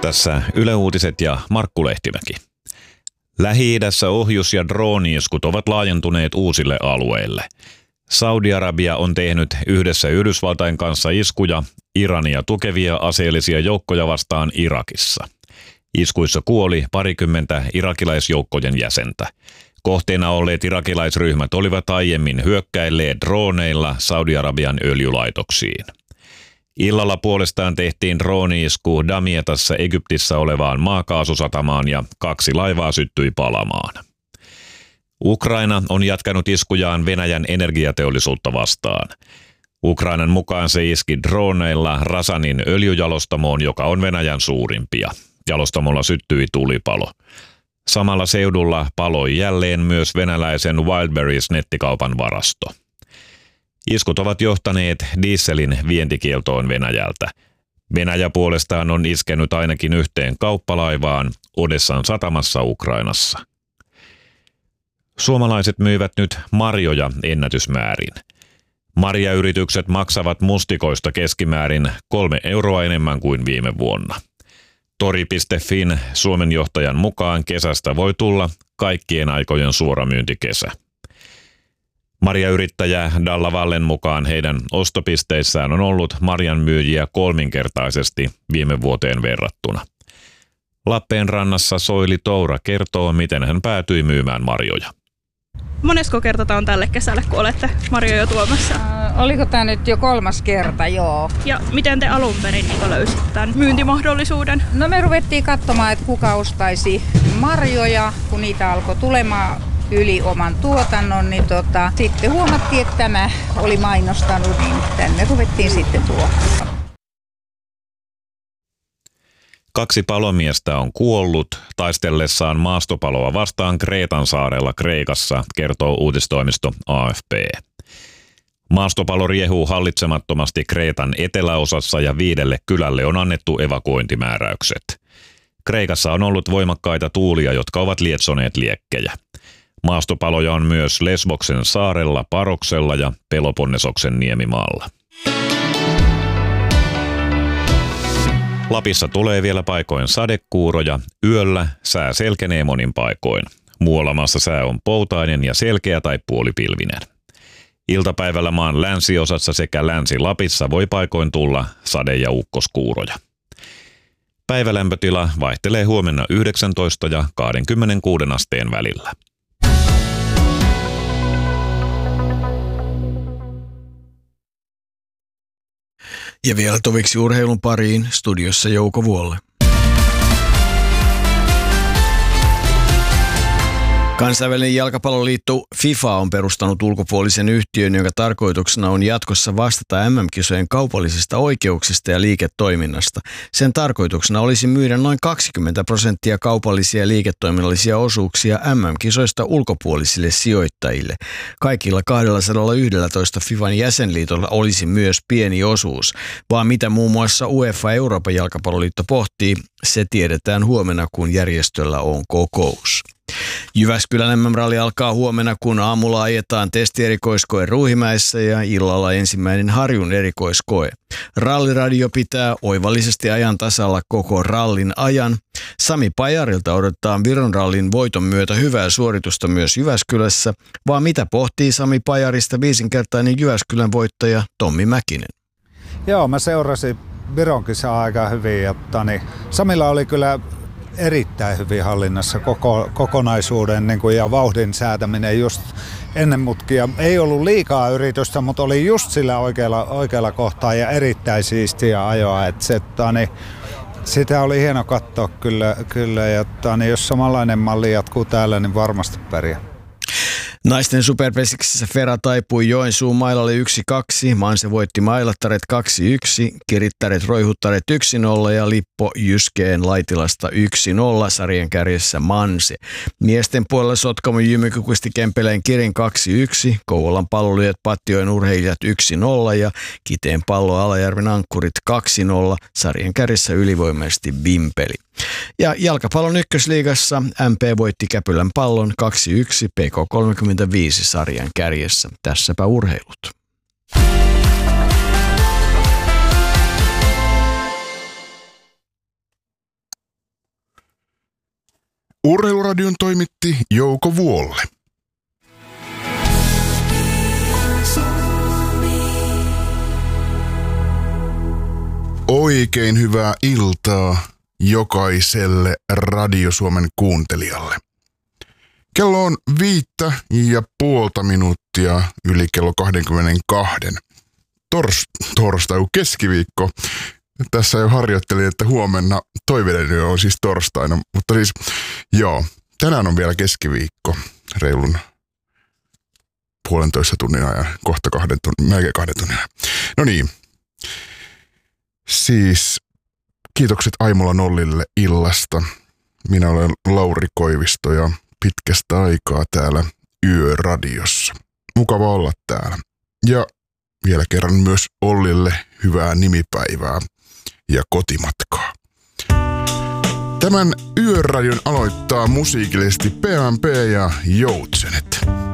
Tässä Yle Uutiset ja Markku Lehtimäki. Lähi-idässä ohjus- ja drooni-iskut ovat laajentuneet uusille alueille. Saudi-Arabia on tehnyt yhdessä Yhdysvaltain kanssa iskuja Irania tukevia aseellisia joukkoja vastaan Irakissa. Iskuissa kuoli 20 irakilaisjoukkojen jäsentä. Kohteena olleet irakilaisryhmät olivat aiemmin hyökkäilleet drooneilla Saudi-Arabian öljylaitoksiin. Illalla puolestaan tehtiin drooni-isku Damietassa Egyptissä olevaan maakaasusatamaan ja 2 laivaa syttyi palamaan. Ukraina on jatkanut iskujaan Venäjän energiateollisuutta vastaan. Ukrainan mukaan se iski droneilla Rasanin öljyjalostamoon, joka on Venäjän suurimpia. Jalostamolla syttyi tulipalo. Samalla seudulla paloi jälleen myös venäläisen Wildberries-nettikaupan varasto. Iskut ovat johtaneet dieselin vientikieltoon Venäjältä. Venäjä puolestaan on iskenyt ainakin yhteen kauppalaivaan Odessan satamassa Ukrainassa. Suomalaiset myyvät nyt marjoja ennätysmäärin. Marjayritykset maksavat mustikoista keskimäärin 3 euroa enemmän kuin viime vuonna. Tori.fin Suomen johtajan mukaan kesästä voi tulla kaikkien aikojen suoramyyntikesä. Marjayrittäjä Dalla Vallen mukaan heidän ostopisteissään on ollut marjanmyyjiä 3-kertaisesti viime vuoteen verrattuna. Lappeenrannassa Soili Toura kertoo, miten hän päätyi myymään marjoja. Monesko kerta tämä on tälle kesälle, kun olette marjoja tuomassa? Oliko tämä nyt jo 3. kerta, joo. Ja miten te alun perin löysitte tämän myyntimahdollisuuden? No me ruvettiin katsomaan, että kuka ostaisi marjoja, kun niitä alkoi tulemaan yli oman tuotannon, niin sitten huomattiin, että tämä oli mainostanut, niin tänne ruvettiin sitten tuomaan. 2 palomiestä on kuollut taistellessaan maastopaloa vastaan Kreetan saarella Kreikassa, kertoo uutistoimisto AFP. Maastopalo riehuu hallitsemattomasti Kreetan eteläosassa ja 5 kylälle on annettu evakuointimääräykset. Kreikassa on ollut voimakkaita tuulia, jotka ovat lietsoneet liekkejä. Maastopaloja on myös Lesboksen saarella, Paroksella ja Peloponnesoksen niemimaalla. Lapissa tulee vielä paikoin sadekuuroja, yöllä sää selkenee monin paikoin. Muualla maassa sää on poutainen ja selkeä tai puolipilvinen. Iltapäivällä maan länsiosassa sekä Länsi-Lapissa voi paikoin tulla sade- ja ukkoskuuroja. Päivälämpötila vaihtelee huomenna 19 ja 26 asteen välillä. Ja vielä toviksi urheilun pariin, studiossa Jouko Vuolle. Kansainvälinen jalkapalloliitto FIFA on perustanut ulkopuolisen yhtiön, jonka tarkoituksena on jatkossa vastata MM-kisojen kaupallisista oikeuksista ja liiketoiminnasta. Sen tarkoituksena olisi myydä noin 20% kaupallisia ja liiketoiminnallisia osuuksia MM-kisoista ulkopuolisille sijoittajille. Kaikilla 211 FIFAn jäsenliitolla olisi myös pieni osuus, vaan mitä muun muassa UEFA Euroopan jalkapalloliitto pohtii, se tiedetään huomenna, kun järjestöllä on kokous. Jyväskylän MM-ralli alkaa huomenna, kun aamulla ajetaan testierikoiskoe Ruuhimäessä ja illalla ensimmäinen Harjun erikoiskoe. Ralliradio pitää oivallisesti ajan tasalla koko rallin ajan. Sami Pajarilta odotetaan Viron rallin voiton myötä hyvää suoritusta myös Jyväskylässä, vaan mitä pohtii Sami Pajarista 5-kertainen Jyväskylän voittaja Tommi Mäkinen? Joo, mä seurasin Viron kisaa aika hyvin ja Samilla oli kyllä erittäin hyvin hallinnassa kokonaisuuden ja vauhdin säätäminen just ennen mutkia. Ei ollut liikaa yritystä, mutta oli just sillä oikealla kohtaa ja erittäin siistiä ajoa. Sitä oli hieno katsoa kyllä ja jos samanlainen malli jatkuu täällä, niin varmasti pärjää. Naisten superpesiksessä Fera taipui Joensuun mailalle 1-2, Manse voitti Mailattaret 2-1, Kirittäret Roihuttaret 1-0 ja Lippo Jyskeen Laitilasta 1-0, sarjan kärjessä Manse. Miesten puolella Sotkamo Jymy kukisti Kempeleen Kirin 2-1, Kouvolan Pallolyöt Pattijoen Urheilijat 1-0 ja Kiteen Pallo Alajärven Ankkurit 2-0, sarjan kärjessä ylivoimaisesti Vimpeli. Ja jalkapallon ykkösliigassa MP voitti Käpylän Pallon 2-1 PK35 sarjan kärjessä. Tässäpä urheilut. Urheiluradion toimitti Jouko Vuolle. Oikein hyvää iltaa jokaiselle Radio Suomen kuuntelijalle. Kello on 5,5 minuuttia yli kello 22. Torstai, keskiviikko. Tässä jo harjoittelin, että huomenna toiveiden on siis torstaina, mutta siis joo, tänään on vielä keskiviikko, reilun 1,5 tunnin ajan, kohta 2 tunnin, melkein 2 tunnin ajan. No niin, siis kiitokset Aimola Nollille illasta. Minä olen Lauri Koivisto ja pitkästä aikaa täällä Yöradiossa. Mukava olla täällä. Ja vielä kerran myös Ollille hyvää nimipäivää ja kotimatkaa. Tämän Yöradion aloittaa musiikillisesti PMP ja Joutsenet.